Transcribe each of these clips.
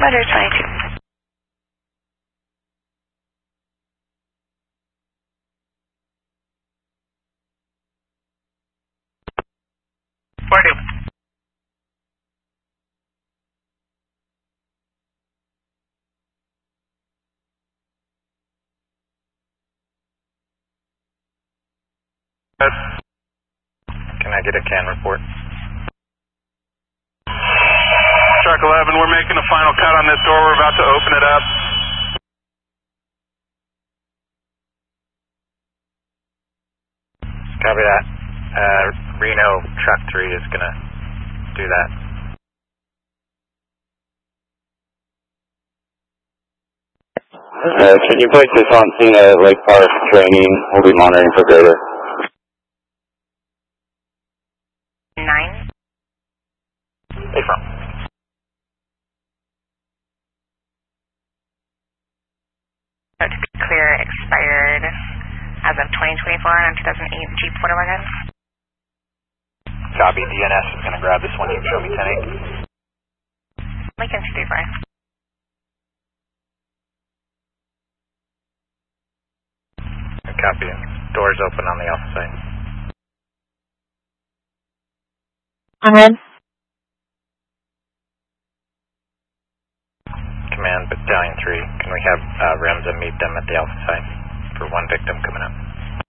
Roger, 22. Can I get a CAN report? Truck 11, we're making a final cut on this door. We're about to open it up. Copy that. Reno Truck 3 is going to do that. Can you place this on scene at Lake Park training? We'll be monitoring for greater. 9. Hey, from. To be clear, expired as of 2024 on 2008 Jeep Water Wagon. Copy. DNS is going to grab this one. You can show me 10-8. Lincoln 235. Copy. Doors open on the alpha side. Ahead. Command Battalion 3. Can we have Remza meet them at the alpha side for one victim coming up?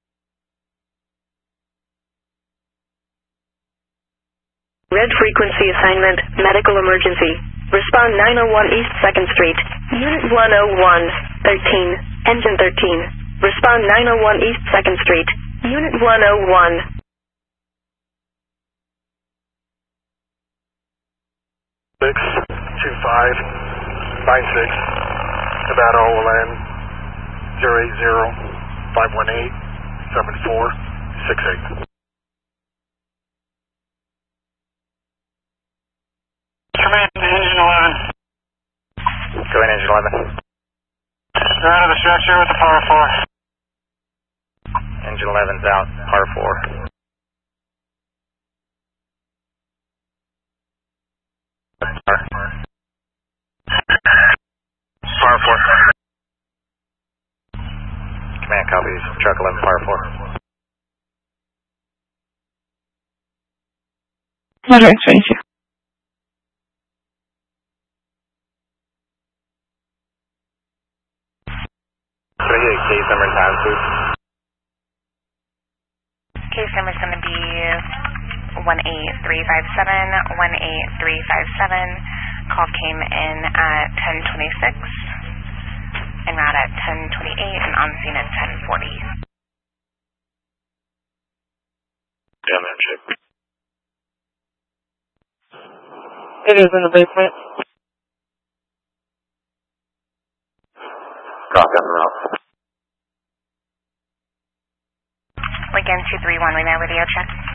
Red frequency assignment, medical emergency. Respond 901 East 2nd Street. Unit 101, 13, engine 13. Respond 901 East 2nd Street. Unit 101. 62596. Nevada OLN 080-518-7468. Command to Engine 11. Go ahead, Engine 11. They're out of the structure with the power 4. Engine 11's out. Par 4. Par 4. Command copies. Truck 11, par 4. Roger, 22. Case number and time, please. Case number is going to be 18357, 18357. Call came in at 10:26, en route at 10:28, and on scene at 10:40. Yeah, man, check. It is in the basement. Copy on the route. Lincoln 231, we now radio check.